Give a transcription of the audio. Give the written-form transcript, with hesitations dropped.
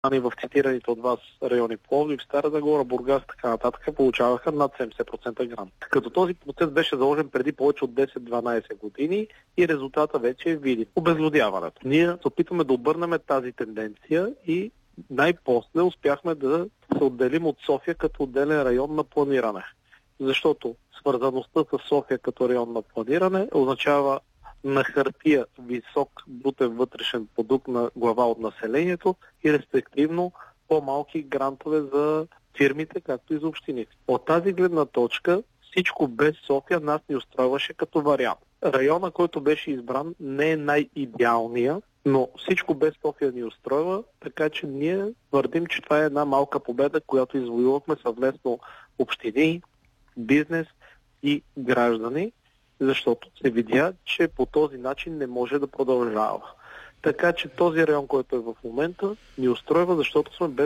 в цитираните от вас райони Пловдив, Стара Загора, Бургас, така нататък, получаваха над 70% грант. Като този процес беше заложен преди повече от 10-12 години и резултата вече е видим. Обезлюдяването. Ние се опитваме да обърнем тази тенденция и най-после успяхме да се отделим от София като отделен район на планиране. Защото свързаността с София като район на планиране означава на хартия висок брутен вътрешен продукт на глава от населението и респективно по-малки грантове за фирмите, както и за общините. От тази гледна точка всичко без София нас ни устройваше като вариант. Района, който беше избран, не е най-идеалния, но всичко без София ни устройва, така че ние твърдим, че това е една малка победа, която извоювахме съвместно общини, бизнес и граждани, защото се видя, че по този начин не може да продължава. Така че този район, който е в момента, ни устройва, защото сме без